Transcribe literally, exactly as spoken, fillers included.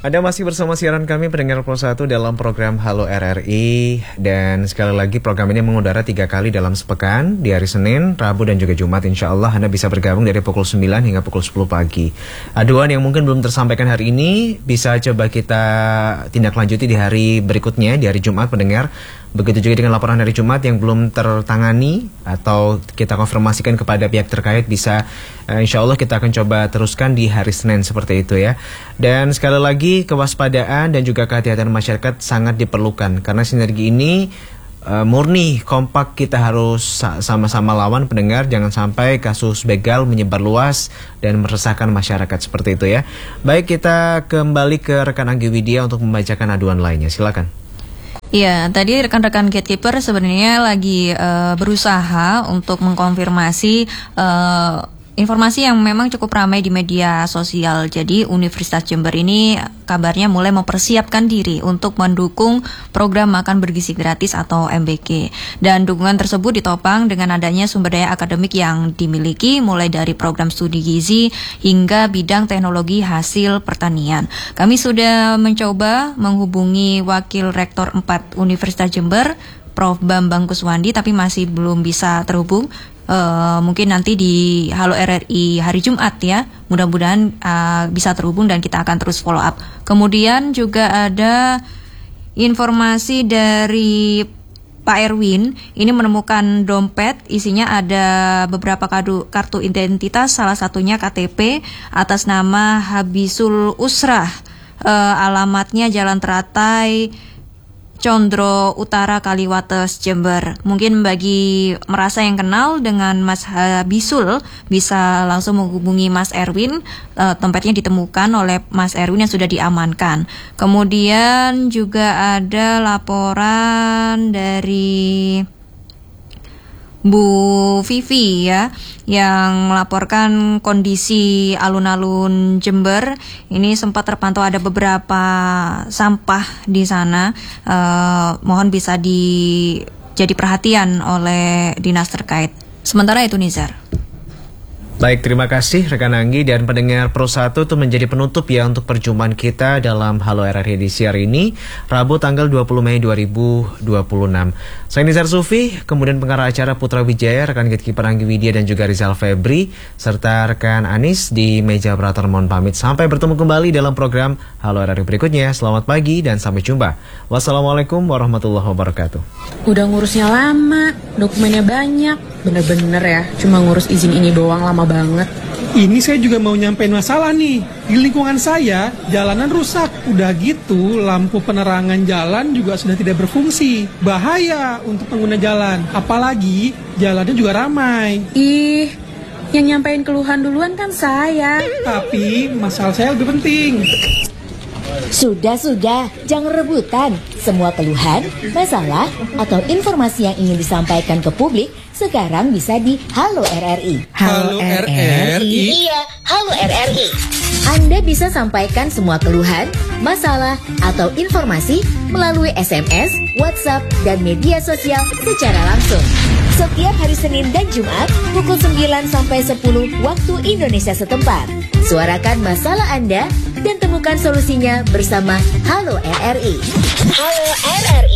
Anda masih bersama siaran kami pendengar Pro satu dalam program Halo R R I. Dan sekali lagi program ini mengudara tiga kali dalam sepekan, di hari Senin, Rabu dan juga Jumat. Insya Allah Anda bisa bergabung dari pukul sembilan hingga pukul sepuluh pagi. Aduan yang mungkin belum tersampaikan hari ini bisa coba kita tindak lanjuti di hari berikutnya, di hari Jumat pendengar. Begitu juga dengan laporan hari Jumat yang belum tertangani atau kita konfirmasikan kepada pihak terkait, bisa uh, insya Allah kita akan coba teruskan di hari Senin seperti itu ya. Dan sekali lagi kewaspadaan dan juga kehati-hatian masyarakat sangat diperlukan karena sinergi ini uh, murni kompak, kita harus sama-sama lawan pendengar, jangan sampai kasus begal menyebar luas dan meresahkan masyarakat seperti itu ya. Baik, kita kembali ke rekan Anggi Widya untuk membacakan aduan lainnya, silakan. Iya, tadi rekan-rekan gatekeeper sebenarnya lagi uh, berusaha untuk mengkonfirmasi uh, informasi yang memang cukup ramai di media sosial. Jadi Universitas Jember ini kabarnya mulai mempersiapkan diri untuk mendukung program makan bergizi gratis atau M B G. Dan dukungan tersebut ditopang dengan adanya sumber daya akademik yang dimiliki, mulai dari program studi gizi hingga bidang teknologi hasil pertanian. Kami sudah mencoba menghubungi Wakil Rektor empat Universitas Jember, Profesor Bambang Kuswandi, tapi masih belum bisa terhubung. Uh, mungkin nanti di Halo R R I hari Jumat ya, mudah-mudahan uh, bisa terhubung dan kita akan terus follow up. Kemudian juga ada informasi dari Pak Erwin, ini menemukan dompet, isinya ada beberapa kartu, kartu identitas, salah satunya K T P atas nama Habisul Usrah, uh, alamatnya Jalan Teratai, Condro Utara, Kaliwates, Jember. Mungkin bagi merasa yang kenal dengan Mas Habisul, bisa langsung menghubungi Mas Erwin. E, dompetnya ditemukan oleh Mas Erwin yang sudah diamankan. Kemudian juga ada laporan dari Bu Vivi ya, yang melaporkan kondisi alun-alun Jember. Ini sempat terpantau ada beberapa sampah di sana. Eh, mohon bisa di jadi perhatian oleh dinas terkait. Sementara itu Nizar. Baik, terima kasih rekan Anggi dan pendengar Pro satu. Itu menjadi penutup ya untuk perjumpaan kita dalam Halo R R I edisi hari ini, Rabu tanggal dua puluh Mei dua ribu dua puluh enam. Saya Nizar Sufi, kemudian pengarah acara Putra Wijaya, rekan gatekeeper Anggi Widya dan juga Rizal Febri, serta rekan Anis di meja operator mohon pamit. Sampai bertemu kembali dalam program Halo R R I berikutnya. Selamat pagi dan sampai jumpa. Wassalamualaikum warahmatullahi wabarakatuh. Udah ngurusnya lama, dokumennya banyak, bener-bener ya, cuma ngurus izin ini doang lama banget. Ini saya juga mau nyampein masalah nih. Di lingkungan saya, jalanan rusak. Udah gitu, lampu penerangan jalan juga sudah tidak berfungsi. Bahaya untuk pengguna jalan. Apalagi, jalannya juga ramai. Ih, yang nyampein keluhan duluan kan saya. Tapi, masalah saya lebih penting. Sudah-sudah, jangan rebutan. Semua keluhan, masalah, atau informasi yang ingin disampaikan ke publik sekarang bisa di Halo R R I. Halo R R I? Iya, Halo R R I. Anda bisa sampaikan semua keluhan, masalah, atau informasi melalui S M S, WhatsApp, dan media sosial secara langsung. Setiap hari Senin dan Jumat, pukul sembilan sampai sepuluh waktu Indonesia setempat. Suarakan masalah Anda dan temukan solusinya bersama Halo R R I. Halo R R I.